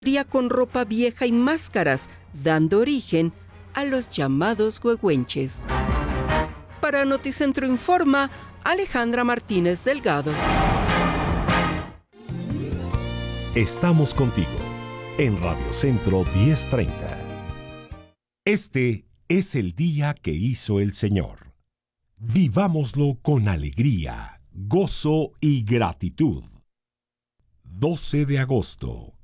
con ropa vieja y máscaras, dando origen a los llamados huehuenches. Para Noticentro Informa, Alejandra Martínez Delgado. Estamos contigo en Radio Centro 1030. Este es el día que hizo el Señor. Vivámoslo con alegría, gozo y gratitud. 12 de agosto.